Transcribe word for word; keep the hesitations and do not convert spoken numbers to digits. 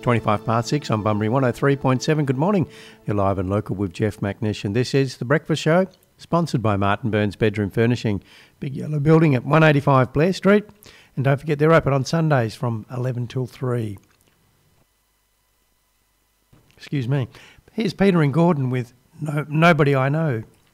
twenty-five past six on Bunbury one oh three point seven. Good morning. You're live and local with Jeff McNish, and this is The Breakfast Show, sponsored by Martin Burns Bedroom Furnishing, Big Yellow Building at one eighty-five Blair Street. And don't forget, they're open on Sundays from eleven till three. Excuse me. Here's Peter and Gordon with no, Nobody I Know.